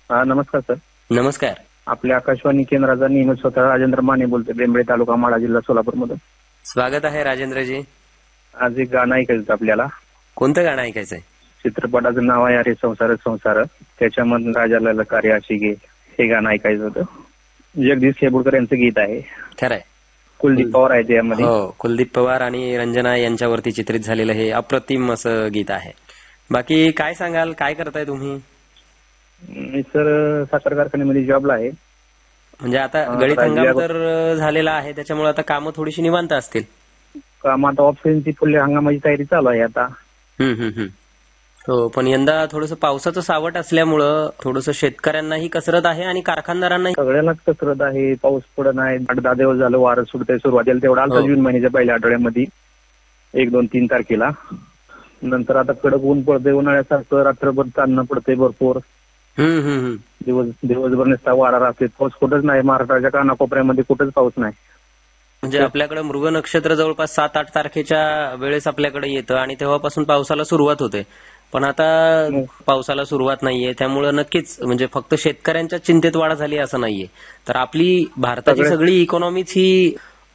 नमस्कार सर. नमस्कार. आपल्या आकाशवाणी केंद्राचा नियमित स्वतः राजेंद्र माने बोलतोय, बेंबळे तालुका माढा जिल्हा सोलापूरमधून. स्वागत आहे राजेंद्रजी. आज एक गाणं ऐकायचं आपल्याला. कोणतं गाणं ऐकायचंय? चित्रपटाचं नाव आहे अरे संसार संसार. त्याच्यामधून राजाला कार्य अशी गे हे गाणं ऐकायचं होतं. जगदीश खेबुडकर यांचं गीत आहे. खरंय. कुलदीप पवार आहे त्यामध्ये. हो, कुलदीप पवार आणि रंजना यांच्यावरती चित्रित झालेलं हे अप्रतिम असं गीत आहे. बाकी काय सांगाल, काय करताय तुम्ही? मी सर साखर कारखान्यामध्ये जॉबला आहे. म्हणजे आता गळीत हंगाम तर झालेला आहे, त्याच्यामुळे आता कामं थोडीशी निवांत असतील. काम आता ऑप्शनची फुल हंगामाची तयारी चालू आहे आता. हो, पण यंदा थोडंसं पावसाचं सावट असल्यामुळं थोडंसं शेतकऱ्यांनाही कसरत आहे आणि कारखानदारांनाही. सगळ्यालाच कसरत आहे. पाऊस पडत नाही. 8-10 दिवस झालं वारं सुटतंय. सुरुवातीला तेवढा आलता जून महिन्याच्या पहिल्या आठवड्यामध्ये 1, 2, 3 तारखेला. नंतर आता कडक ऊन पडतंय, उन्हाळ्यासारखं रात्रभर चांदणं पडतंय भरपूर. दिवसभर नुसता वारा राहते. पाऊस कुठंच नाही. महाराष्ट्राच्या कानाकोपऱ्यामध्ये कुठंच पाऊस नाही. म्हणजे आपल्याकडे मृग नक्षत्र जवळपास 7-8 तारखेच्या वेळेस आपल्याकडे येतं आणि तेव्हापासून पावसाला सुरुवात होते. पण आता पावसाला सुरुवात नाहीये, त्यामुळे नक्कीच म्हणजे फक्त शेतकऱ्यांच्या चिंतेत वाढ झाली असं नाहीये, तर आपली भारताची सगळी इकॉनॉमीच ही